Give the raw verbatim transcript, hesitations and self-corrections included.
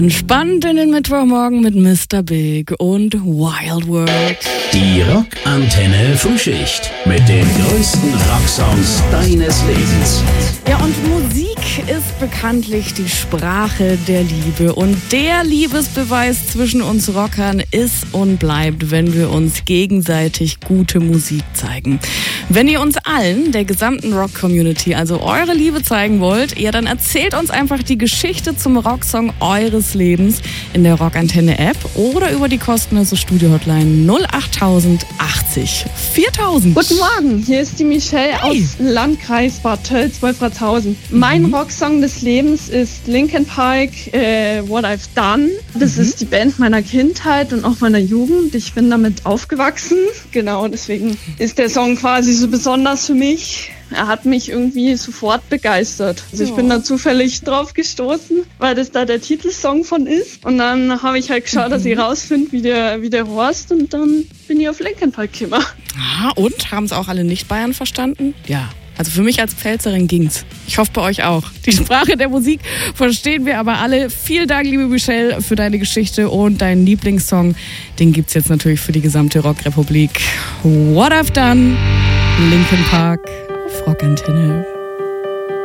entspannt in den Mittwochmorgen mit Mister Big und Wild World. Die Rockantenne Frühschicht mit den größten Rocksongs deines Lebens. Ja, und Musik ist bekanntlich die Sprache der Liebe. Und der Liebesbeweis zwischen uns Rockern ist und bleibt, wenn wir uns gegenseitig gute Musik zeigen. Wenn ihr uns allen, der gesamten Rock-Community, also eure Liebe zeigen wollt, ja, dann erzählt uns einfach die Geschichte zum Rocksong eures Lebens in der Rockantenne-App oder über die kostenlose Studio-Hotline null achttausend achtzig viertausend. Guten Morgen, hier ist die Michelle Hey. aus Landkreis Bad Tölz, Wolfratshausen. Mhm. Mein Rocksong des Lebens ist Linkin Park, äh, What I've Done. Das mhm. ist die Band meiner Kindheit und auch meiner Jugend. Ich bin damit aufgewachsen. Genau, deswegen ist der Song quasi so besonders für mich. Er hat mich irgendwie sofort begeistert. Also ich bin da zufällig drauf gestoßen, weil das da der Titelsong von ist. Und dann habe ich halt geschaut, mhm. dass ich rausfinde, wie der, wie der heißt. Und dann bin ich auf Linkin Park gekommen. Ah, und? Haben es auch alle Nicht-Bayern verstanden? Ja. Also für mich als Pfälzerin ging's. Ich hoffe bei euch auch. Die Sprache der Musik verstehen wir aber alle. Vielen Dank, liebe Michelle, für deine Geschichte und deinen Lieblingssong. Den gibt's jetzt natürlich für die gesamte Rockrepublik. What I've Done, Linkin Park auf Rockantenne.